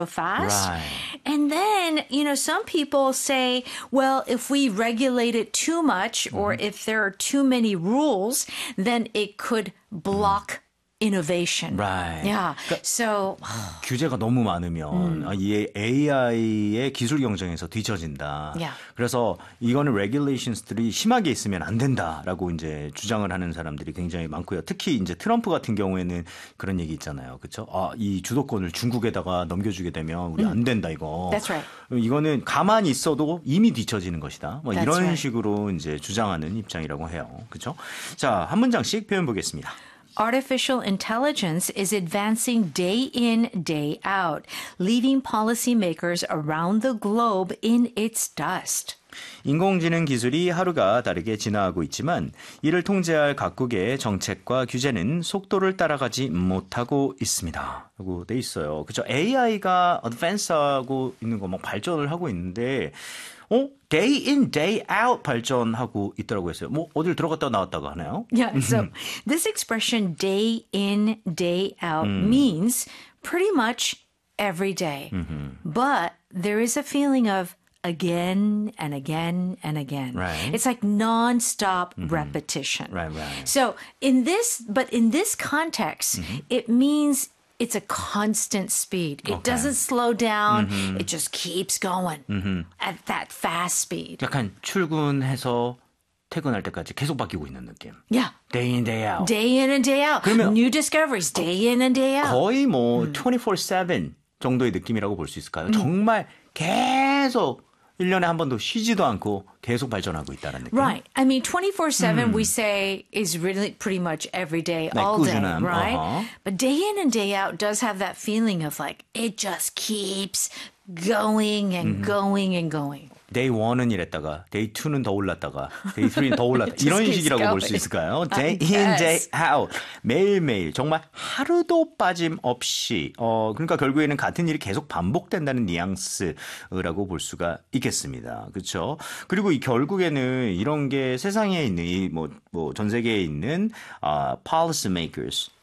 fast. Right. And then, some people say, well, if we regulate it too much or if there are too many rules, then it could block innovation. Right. Yeah. So 규제가 너무 많으면 이 AI의 기술 경쟁에서 뒤처진다. Yeah. 그래서 이거는 regulations들이 심하게 있으면 안 된다라고 이제 주장을 하는 사람들이 굉장히 많고요. 특히 이제 트럼프 같은 경우에는 그런 얘기 있잖아요. 그렇죠? 이 주도권을 중국에다가 넘겨주게 되면 우리 안 된다 이거. That's right. 이거는 가만히 있어도 이미 뒤처지는 것이다. 뭐 That's 이런 right. 식으로 이제 주장하는 입장이라고 해요. 그렇죠? 자, 한 문장씩 표현 보겠습니다. Artificial intelligence is advancing day in, day out, leaving policymakers around the globe in its dust. 인공지능 기술이 하루가 다르게 진화하고 있지만 이를 통제할 각국의 정책과 규제는 속도를 따라가지 못하고 있습니다. 라고 돼 있어요. 그죠? AI가 어드밴스하고 있는 거 막 발전을 하고 있는데 day in, day out 발전하고 있더라고 했어요. 뭐 어딜 들어갔다 나왔다가 하나요? Yeah, so this expression day in, day out means pretty much every day. But there is a feeling of again and again and again. Right. It's like nonstop repetition. Right. So in this context, it means it's a constant speed. It doesn't slow down. It just keeps going at that fast speed. 약간 출근해서 퇴근할 때까지 계속 바뀌고 있는 느낌. Yeah. Day in, day out. Day in and day out. 그러면 New discoveries. Day in and day out. 거의 뭐 24/7 정도의 느낌이라고 볼 수 있을까요? 정말 계속 1년에 한 번도 쉬지도 않고 계속 발전하고 있다는 느낌. Right. I mean, 24/7 we say is really pretty much every day, 네, all day, 꾸준함. right? 어허. But day in and day out does have that feeling of like it just keeps going and going and going. Day 1은 이랬다가 Day 2는 더 올랐다가 Day 3는 더 올랐다. It just 이런 keeps 식이라고 볼 수 going. 있을까요? Day I in, guess. day out. 매일매일 정말 하루도 빠짐없이 그러니까 결국에는 같은 일이 계속 반복된다는 뉘앙스라고 볼 수가 있겠습니다. 그렇죠? 그리고 이 결국에는 이런 게 세상에 있는 전 세계에 있는 policy makers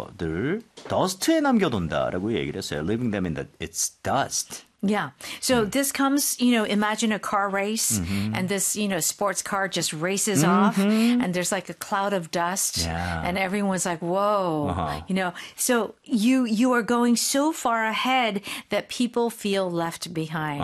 들 dust에 남겨둔다라고 얘기를 했어요. Leaving them in its dust. Yeah. So this comes, imagine a car race and this, sports car just races off and there's like a cloud of dust Yeah. and everyone's like, whoa, so you are going so far ahead that people feel left behind.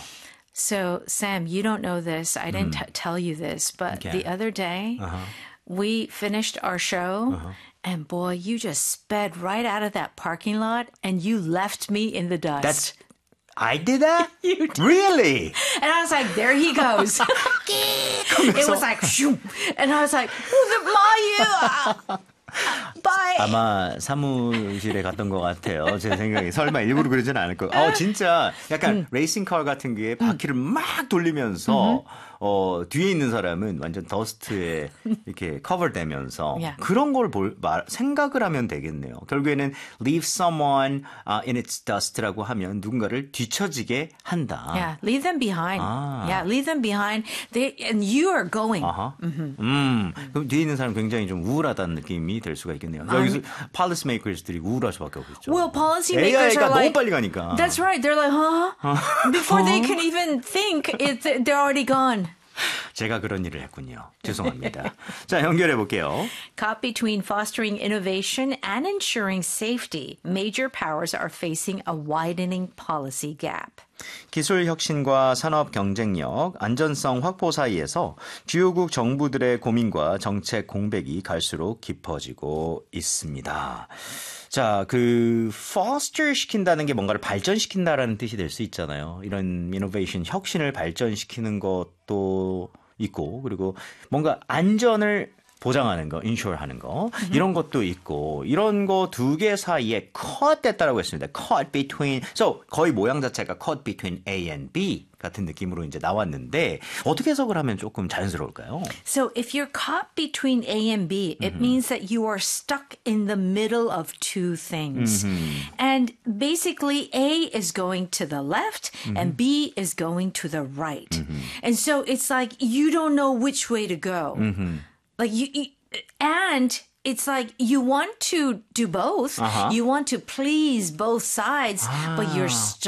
So Sam, you don't know this. I didn't tell you this, but Okay. the other day we finished our show and boy, you just sped right out of that parking lot and you left me in the dust. I did that? You did. Really? And I was like, there he goes. It was like, shoo. And I was like, Mayu. Bye. 아마 사무실에 갔던 것 같아요. 제 생각에 설마 일부러 그러진 않을 거예요. 진짜 약간 레이싱카 같은 게 바퀴를 막 돌리면서 뒤에 있는 사람은 완전 더스트에 이렇게 커버되면서 Yeah. 그런 걸 생각을 하면 되겠네요. 결국에는 leave someone in its dust라고 하면 누군가를 뒤처지게 한다. Yeah, leave them behind. Yeah, leave them behind. And you are going. 그럼 뒤에 있는 사람 굉장히 좀 우울하다는 느낌이 될 수가 있겠네요. 여기서 policy makers들이 우울할 수밖에 없겠죠. Well, policymakers AI가 are 너무 like, 빨리 가니까. that's right. They're like, Before they can even think, they're already gone. 제가 그런 일을 했군요. 죄송합니다. 자, 연결해 볼게요. Caught between fostering innovation and ensuring safety, major powers are facing a widening policy gap. 기술 혁신과 산업 경쟁력, 안전성 확보 사이에서 주요국 정부들의 고민과 정책 공백이 갈수록 깊어지고 있습니다. 자, foster 시킨다는 게 뭔가를 발전시킨다라는 뜻이 될 수 있잖아요. 이런 innovation, 혁신을 발전시키는 것도 있고, 그리고 뭔가 안전을 보장하는 거, 인슈어하는 거, 이런 것도 있고, 이런 거 두 개 사이에 caught 됐다라고 했습니다. caught between, 거의 모양 자체가 caught between A and B 같은 느낌으로 이제 나왔는데, 어떻게 해석을 하면 조금 자연스러울까요? So if you're caught between A and B, it means that you are stuck in the middle of two things. And basically A is going to the left and B is going to the right. And so it's like you don't know which way to go. Like and it's like you want to do both. Uh-huh. You want to please both sides, but you're